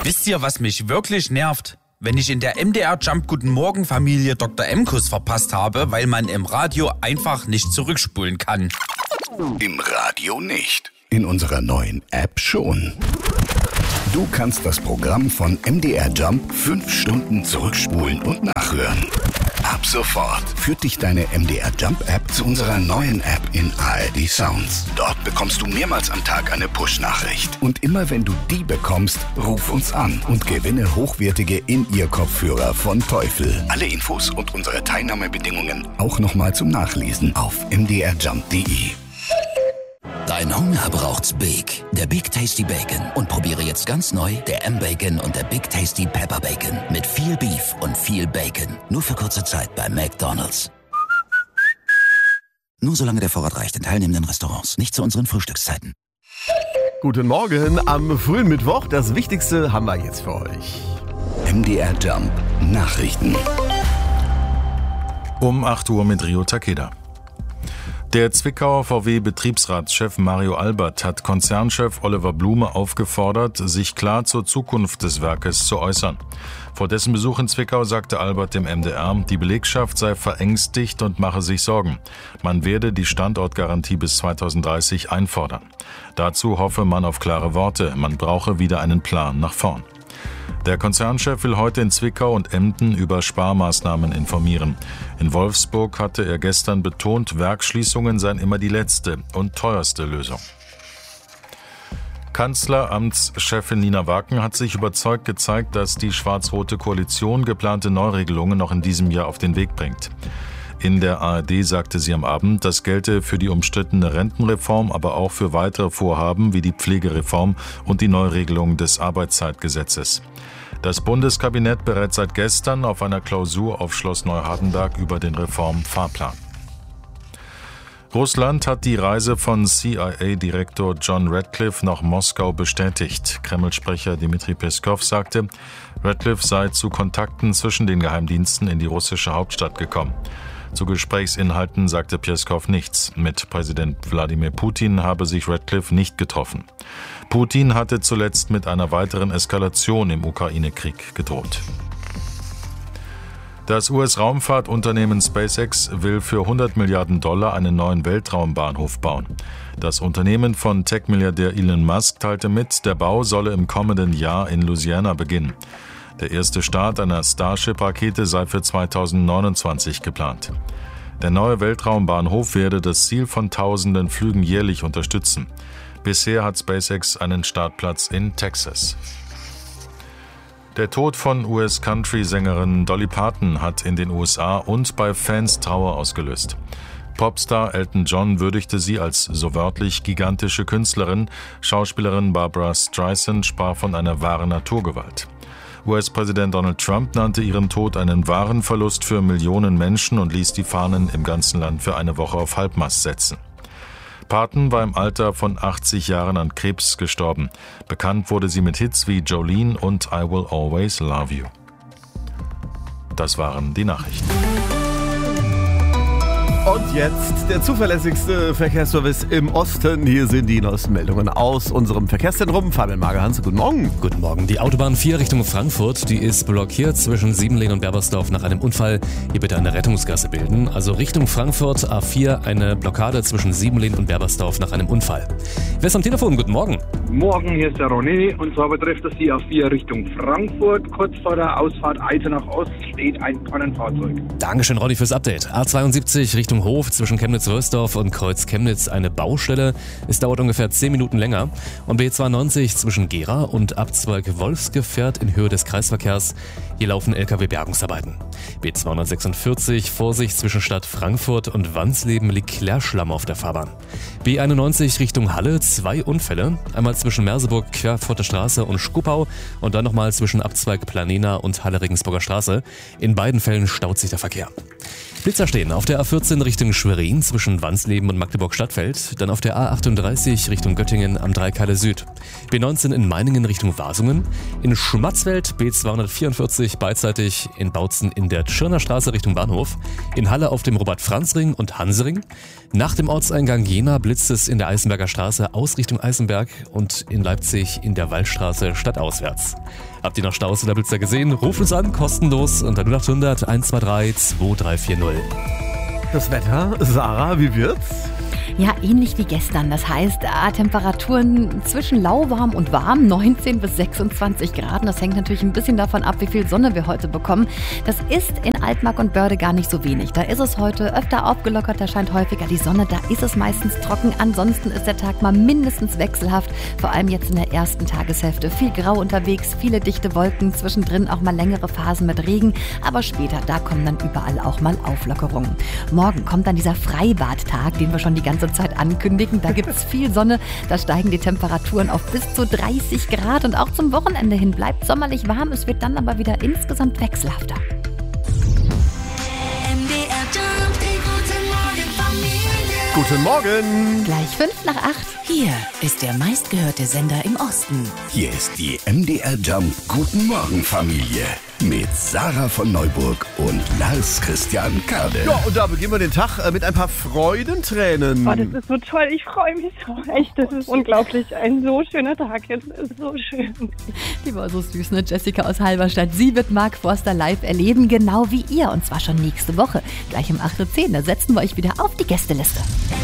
Wisst ihr, was mich wirklich nervt? Wenn ich in der MDR Jump Guten Morgen Familie Dr. M-Kuss verpasst habe, weil man im Radio einfach nicht zurückspulen kann. Im Radio nicht. In unserer neuen App schon. Du kannst das Programm von MDR Jump 5 Stunden zurückspulen und nachhören. Ab sofort führt dich deine MDR Jump App zu unserer neuen App in ARD Sounds. Dort bekommst du mehrmals am Tag eine Push-Nachricht. Und immer wenn du die bekommst, ruf uns an und gewinne hochwertige In-Ear-Kopfhörer von Teufel. Alle Infos und unsere Teilnahmebedingungen auch nochmal zum Nachlesen auf mdrjump.de. Dein Hunger braucht's Big. Der Big Tasty Bacon. Und probiere jetzt ganz neu der M-Bacon und der Big Tasty Pepper Bacon. Mit viel Beef und viel Bacon. Nur für kurze Zeit bei McDonald's. Nur solange der Vorrat reicht in teilnehmenden Restaurants. Nicht zu unseren Frühstückszeiten. Guten Morgen am frühen Mittwoch. Das Wichtigste haben wir jetzt für euch. MDR Jump Nachrichten. Um 8 Uhr mit Rio Takeda. Der Zwickauer VW-Betriebsratschef Mario Albert hat Konzernchef Oliver Blume aufgefordert, sich klar zur Zukunft des Werkes zu äußern. Vor dessen Besuch in Zwickau sagte Albert dem MDR, die Belegschaft sei verängstigt und mache sich Sorgen. Man werde die Standortgarantie bis 2030 einfordern. Dazu hoffe man auf klare Worte, man brauche wieder einen Plan nach vorn. Der Konzernchef will heute in Zwickau und Emden über Sparmaßnahmen informieren. In Wolfsburg hatte er gestern betont, Werksschließungen seien immer die letzte und teuerste Lösung. Kanzleramtschefin Nina Waken hat sich überzeugt gezeigt, dass die schwarz-rote Koalition geplante Neuregelungen noch in diesem Jahr auf den Weg bringt. In der ARD sagte sie am Abend, das gelte für die umstrittene Rentenreform, aber auch für weitere Vorhaben wie die Pflegereform und die Neuregelung des Arbeitszeitgesetzes. Das Bundeskabinett berät seit gestern auf einer Klausur auf Schloss Neuhardenberg über den Reformfahrplan. Russland hat die Reise von CIA-Direktor John Ratcliffe nach Moskau bestätigt. Kreml-Sprecher Dmitri Peskov sagte, Ratcliffe sei zu Kontakten zwischen den Geheimdiensten in die russische Hauptstadt gekommen. Zu Gesprächsinhalten sagte Peskov nichts. Mit Präsident Wladimir Putin habe sich Ratcliffe nicht getroffen. Putin hatte zuletzt mit einer weiteren Eskalation im Ukraine-Krieg gedroht. Das US-Raumfahrtunternehmen SpaceX will für $100 Milliarden einen neuen Weltraumbahnhof bauen. Das Unternehmen von Tech-Milliardär Elon Musk teilte mit, der Bau solle im kommenden Jahr in Louisiana beginnen. Der erste Start einer Starship-Rakete sei für 2029 geplant. Der neue Weltraumbahnhof werde das Ziel von tausenden Flügen jährlich unterstützen. Bisher hat SpaceX einen Startplatz in Texas. Der Tod von US-Country-Sängerin Dolly Parton hat in den USA und bei Fans Trauer ausgelöst. Popstar Elton John würdigte sie als so wörtlich gigantische Künstlerin. Schauspielerin Barbra Streisand sprach von einer wahren Naturgewalt. US-Präsident Donald Trump nannte ihren Tod einen wahren Verlust für Millionen Menschen und ließ die Fahnen im ganzen Land für eine Woche auf Halbmast setzen. Parton war im Alter von 80 Jahren an Krebs gestorben. Bekannt wurde sie mit Hits wie Jolene und I Will Always Love You. Das waren die Nachrichten. Und jetzt der zuverlässigste Verkehrsservice im Osten. Hier sind die neuesten Meldungen aus unserem Verkehrszentrum. Fabian Magerhans, guten Morgen. Guten Morgen. Die Autobahn 4 Richtung Frankfurt, die ist blockiert zwischen Siebenlehn und Berbersdorf nach einem Unfall. Hier bitte eine Rettungsgasse bilden. Also Richtung Frankfurt, A4, eine Blockade zwischen Siebenlehn und Berbersdorf nach einem Unfall. Wer ist am Telefon? Guten Morgen. Morgen, hier ist der René. Und zwar betrifft es die A4 Richtung Frankfurt. Kurz vor der Ausfahrt Eisenach Ost steht ein Pannenfahrzeug. Dankeschön, Ronny, fürs Update. A72 Richtung Hof zwischen Chemnitz-Rösdorf und Kreuz-Chemnitz eine Baustelle. Es dauert ungefähr 10 Minuten länger. Und B92 zwischen Gera und Abzweig Wolfsgefährt in Höhe des Kreisverkehrs. Hier laufen LKW-Bergungsarbeiten. B246 Vorsicht zwischen Stadt Frankfurt und Wansleben liegt Klärschlamm auf der Fahrbahn. B91 Richtung Halle 2 Unfälle. Einmal zwischen Merseburg, Querfurter Straße und Schkuppau und dann nochmal zwischen Abzweig Planena und Halle-Regensburger Straße. In beiden Fällen staut sich der Verkehr. Blitzer stehen auf der A14 Richtung Schwerin zwischen Wansleben und Magdeburg-Stadtfeld, dann auf der A38 Richtung Göttingen am Dreikale Süd, B19 in Meiningen Richtung Wasungen, in Schmatzwelt B244 beidseitig in Bautzen in der Tschirner Straße Richtung Bahnhof, in Halle auf dem Robert-Franz-Ring und Hansering, nach dem Ortseingang Jena blitzt es in der Eisenberger Straße aus Richtung Eisenberg und und in Leipzig in der Wallstraße stadtauswärts. Habt ihr noch Staus oder Blitzer gesehen? Ruft uns an, kostenlos unter 0800 123 2340. Das Wetter, Sarah, wie wird's? Ja, ähnlich wie gestern. Das heißt, Temperaturen zwischen lauwarm und warm, 19 bis 26 Grad. Das hängt natürlich ein bisschen davon ab, wie viel Sonne wir heute bekommen. Das ist in Altmark und Börde gar nicht so wenig. Da ist es heute öfter aufgelockert, da scheint häufiger die Sonne, da ist es meistens trocken. Ansonsten ist der Tag mal mindestens wechselhaft, vor allem jetzt in der ersten Tageshälfte. Viel Grau unterwegs, viele dichte Wolken, zwischendrin auch mal längere Phasen mit Regen. Aber später, da kommen dann überall auch mal Auflockerungen. Morgen kommt dann dieser Freibadtag, den wir schon die ganze Zeit ankündigen. Da gibt es viel Sonne, da steigen die Temperaturen auf bis zu 30 Grad und auch zum Wochenende hin bleibt sommerlich warm. Es wird dann aber wieder insgesamt wechselhafter. Guten Morgen. Gleich 7:55. Hier ist der meistgehörte Sender im Osten. Hier ist die MDR Jump Guten Morgen Familie mit Sarah von Neuburg und Lars Christian Kade. Ja, und da beginnen wir den Tag mit ein paar Freudentränen. Oh, das ist so toll. Ich freue mich so. Echt, das ist unglaublich. Ein so schöner Tag jetzt. Das ist so schön. Die war so süß, ne? Jessica aus Halberstadt. Sie wird Mark Forster live erleben, genau wie ihr. Und zwar schon nächste Woche. Gleich um 8:10 Uhr. Da setzen wir euch wieder auf die Gästeliste.